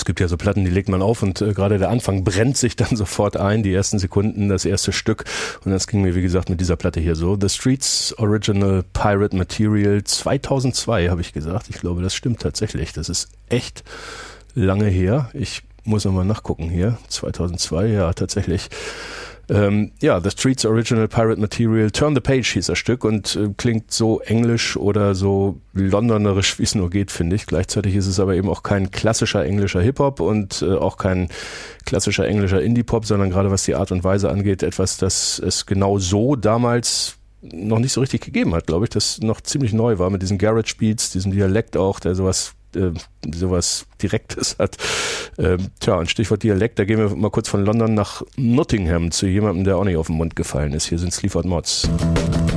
gibt ja so Platten, die legt man auf und gerade der Anfang brennt sich dann sofort ein, die ersten Sekunden, das erste Stück. Und das ging mir, wie gesagt, mit dieser Platte hier so. The Streets Original Pirate Material 2002, habe ich gesagt. Ich glaube, das stimmt tatsächlich. Das ist echt lange her. Ich muss nochmal nachgucken hier. 2002, ja, tatsächlich. The Streets Original Pirate Material, Turn the Page hieß das Stück und klingt so englisch oder so londonerisch, wie es nur geht, finde ich. Gleichzeitig ist es aber eben auch kein klassischer englischer Hip-Hop und auch kein klassischer englischer Indie-Pop, sondern gerade was die Art und Weise angeht, etwas, das es genau so damals noch nicht so richtig gegeben hat, glaube ich, das noch ziemlich neu war mit diesen Garage Beats, diesem Dialekt auch, der sowas Direktes hat. Und Stichwort Dialekt, da gehen wir mal kurz von London nach Nottingham zu jemandem, der auch nicht auf den Mund gefallen ist. Hier sind Sleaford Mods.